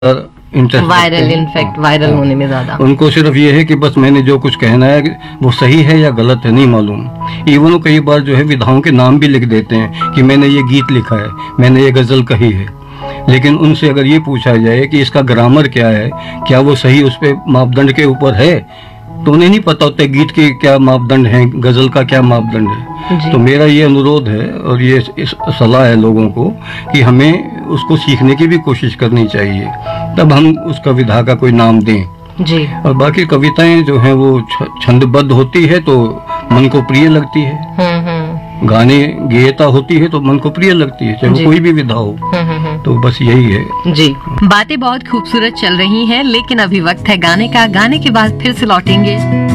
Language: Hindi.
इंटरेस्ट वायरल, इनफैक्ट वायरल होने में ज्यादा। उनको सिर्फ ये है कि बस मैंने जो कुछ कहना है वो सही है या गलत है नहीं मालूम। इवन वो कई बार जो है विधाओं के नाम भी लिख देते हैं कि मैंने ये गीत लिखा है, मैंने ये गजल कही है। लेकिन उनसे अगर ये पूछा जाए कि इसका ग्रामर क्या है, क्या वो सही उस पे मापदंड के ऊपर है, तो उन्हें नहीं पता होता गीत के क्या मापदंड हैं, गजल का क्या मापदंड है। तो मेरा ये अनुरोध है और ये सलाह है लोगों को कि हमें उसको सीखने की भी कोशिश करनी चाहिए, तब हम उस कविता का कोई नाम दें जी। और बाकी कविताएं जो हैं वो छंदबद्ध होती है तो मन को प्रिय लगती है, गाने गेयता होती है तो मन को प्रिय लगती है, चाहे कोई भी विधा हो। तो बस यही है जी। बातें बहुत खूबसूरत चल रही हैं, लेकिन अभी वक्त है गाने का। गाने के बाद फिर से लौटेंगे।